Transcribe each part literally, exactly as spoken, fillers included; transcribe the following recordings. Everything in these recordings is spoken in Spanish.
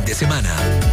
de semana.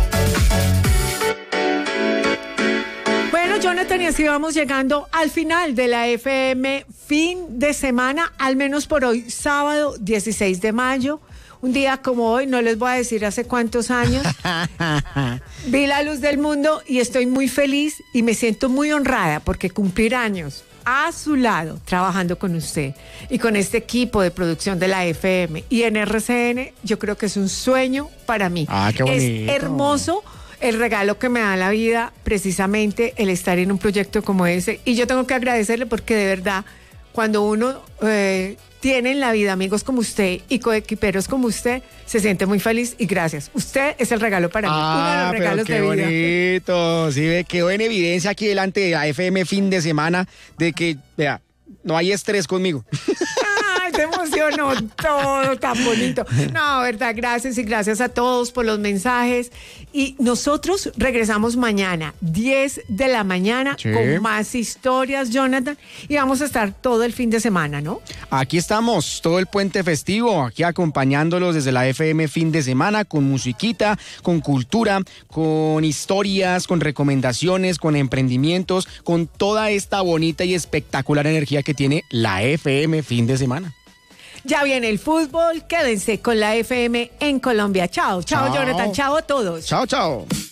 Bueno, Jonathan, y así vamos llegando al final de la F M fin de semana, al menos por hoy, sábado dieciséis de mayo. Un día como hoy, no les voy a decir hace cuántos años, vi la luz del mundo y estoy muy feliz y me siento muy honrada porque cumplir años a su lado, trabajando con usted y con este equipo de producción de la F M y en R C N, yo creo que es un sueño para mí. Ah, qué bonito. Es hermoso el regalo que me da la vida, precisamente el estar en un proyecto como ese. Y yo tengo que agradecerle porque de verdad, cuando uno eh, tiene en la vida amigos como usted y coequiperos como usted, se siente muy feliz y gracias. Usted es el regalo para mí, ah, uno de los regalos pero qué de vida. bonito. Sí, ve, quedó en evidencia aquí delante de la F M fin de semana de que, vea, no hay estrés conmigo. Ay, te emocionó todo, tan bonito. No, verdad, gracias y gracias a todos por los mensajes. Y nosotros regresamos mañana, diez de la mañana, sí, con más historias, Jonathan. Y vamos a estar todo el fin de semana, ¿no? Aquí estamos, todo el puente festivo, aquí acompañándolos desde la F M fin de semana, con musiquita, con cultura, con historias, con recomendaciones, con emprendimientos, con toda esta bonita y espectacular energía que tiene la F M fin de semana. Ya viene el fútbol, quédense con la F M en Colombia. Chao, chao, Chao. Jonathan, chao a todos. Chao, chao.